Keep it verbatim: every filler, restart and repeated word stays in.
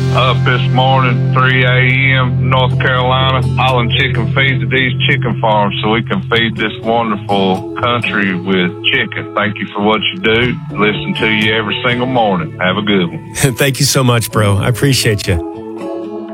Up this morning, three a.m., North Carolina, hauling chicken feed to these chicken farms so we can feed this wonderful country with chicken. Thank you for what you do. Listen to you every single morning. Have a good one. Thank you so much, bro. I appreciate you.